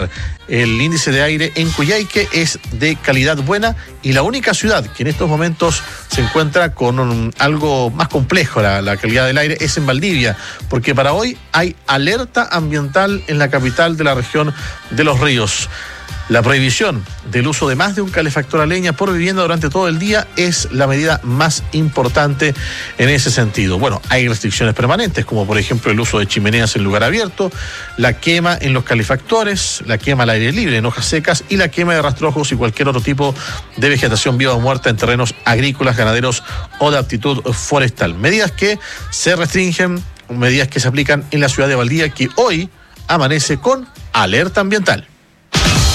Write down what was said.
Aguilar. El índice de aire en Coyhaique es de calidad buena y la única ciudad que en estos momentos se encuentra con algo más complejo, la calidad del aire, es en Valdivia, porque para hoy hay alerta ambiental en la capital de la región de Los Ríos. La prohibición del uso de más de un calefactor a leña por vivienda durante todo el día es la medida más importante en ese sentido. Bueno, hay restricciones permanentes, como por ejemplo el uso de chimeneas en lugar abierto, la quema en los calefactores, la quema al aire libre en hojas secas y la quema de rastrojos y cualquier otro tipo de vegetación viva o muerta en terrenos agrícolas, ganaderos o de aptitud forestal. Medidas que se restringen, medidas que se aplican en la ciudad de Valdivia, que hoy amanece con alerta ambiental.